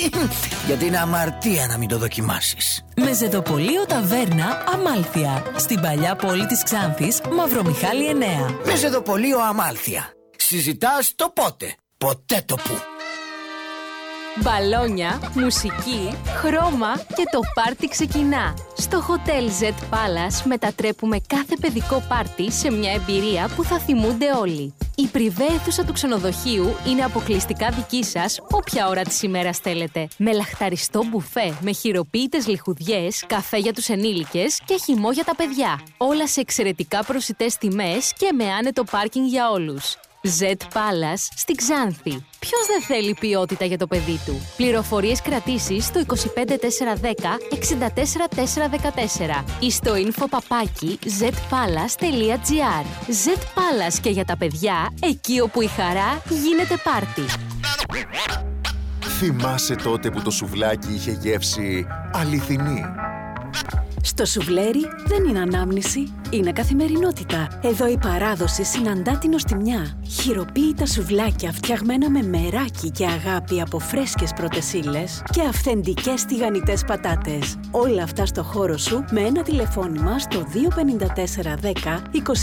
Γιατί είναι αμαρτία να μην το δοκιμάσεις. Μεζεδοπολείο Ταβέρνα Αμάλθεια. Στην παλιά πόλη της Ξάνθης, Μαυρομιχάλη 9. Μεζεδοπολείο Αμάλθεια. Συζητάς το πότε, ποτέ το που. Μπαλόνια, μουσική, χρώμα και το πάρτι ξεκινά. Στο Hotel Z Palace μετατρέπουμε κάθε παιδικό πάρτι σε μια εμπειρία που θα θυμούνται όλοι. Η πριβέ αίθουσα του ξενοδοχείου είναι αποκλειστικά δική σας όποια ώρα της ημέρας θέλετε. Με λαχταριστό μπουφέ, με χειροποίητες λιχουδιές, καφέ για τους ενήλικες και χυμό για τα παιδιά. Όλα σε εξαιρετικά προσιτές τιμές και με άνετο πάρκινγκ για όλους. Z Palace στην Ξάνθη. Ποιος δεν θέλει ποιότητα για το παιδί του? Πληροφορίες κρατήσεις στο 25410 64414 ή στο info@zpalace.gr. Z Palace και για τα παιδιά, εκεί όπου η χαρά γίνεται πάρτι. Θυμάσαι τότε που το σουβλάκι είχε γεύση αληθινή? Στο σουβλέρι δεν είναι ανάμνηση, είναι καθημερινότητα. Εδώ η παράδοση συναντά την νοστιμιά. Χειροποίητα σουβλάκια φτιαγμένα με μεράκι και αγάπη από φρέσκες πρώτες ύλες και αυθεντικές τηγανιτές πατάτες. Όλα αυτά στο χώρο σου με ένα τηλεφώνημα στο 25410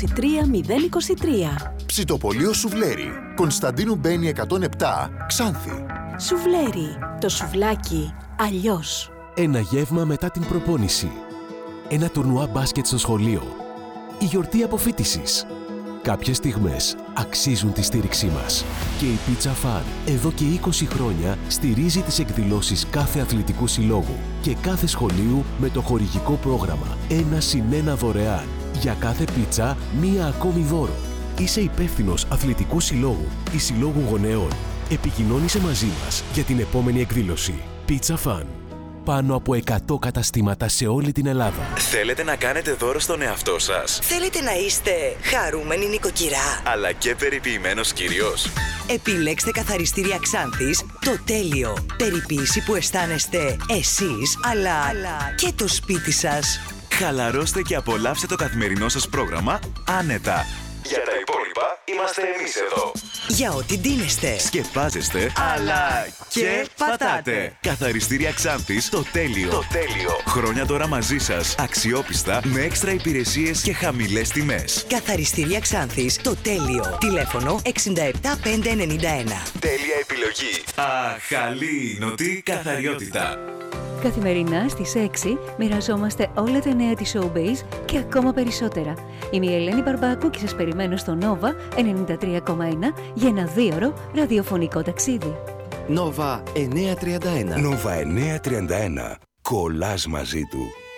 23023. Ψητοπολείο Σουβλέρι. Κωνσταντίνου Μπένη 107, Ξάνθη. Σουβλέρι. Το σουβλάκι αλλιώς. Ένα γεύμα μετά την προπόνηση. Ένα τουρνουά μπάσκετ στο σχολείο. Η γιορτή αποφοίτησης. Κάποιες στιγμές αξίζουν τη στήριξή μας. Και η Pizza Fun εδώ και 20 χρόνια στηρίζει τις εκδηλώσεις κάθε αθλητικού συλλόγου και κάθε σχολείου με το χορηγικό πρόγραμμα 1+1 δωρεάν. Για κάθε πίτσα, μία ακόμη δώρο. Είσαι υπεύθυνος αθλητικού συλλόγου ή συλλόγου γονέων. Επικοινώνησε μαζί μας για την επόμενη εκδήλωση. Pizza Fun. Πάνω από 100 καταστήματα σε όλη την Ελλάδα. Θέλετε να κάνετε δώρο στον εαυτό σας? Θέλετε να είστε χαρούμενοι νοικοκυρά, αλλά και περιποιημένος κύριος? Επιλέξτε Καθαριστήρια Ξάνθης το τέλειο. Περιποίηση που αισθάνεστε εσείς, αλλά και το σπίτι σας. Χαλαρώστε και απολαύστε το καθημερινό σας πρόγραμμα άνετα. Για τα υπόλοιπα είμαστε εμείς εδώ. Για ό,τι ντύνεστε, σκεπάζεστε, αλλά και πατάτε. Καθαριστήρια Ξάνθης, το τέλειο. Το τέλειο. Χρόνια τώρα μαζί σας, αξιόπιστα, με έξτρα υπηρεσίες και χαμηλές τιμές. Καθαριστήρια Ξάνθης, το τέλειο. Τηλέφωνο 67591. Τέλεια επιλογή. Αχαλήνωτη καθαριότητα. Καθημερινά στις 6 μοιραζόμαστε όλα τα νέα της Showbiz και ακόμα περισσότερα. Είμαι η Ελένη Μπαρμπάκου και σας περιμένω στο Nova 93,1 για ένα 2ωρο ραδιοφωνικό ταξίδι. Nova 931. Nova 931. Κολλάς μαζί του.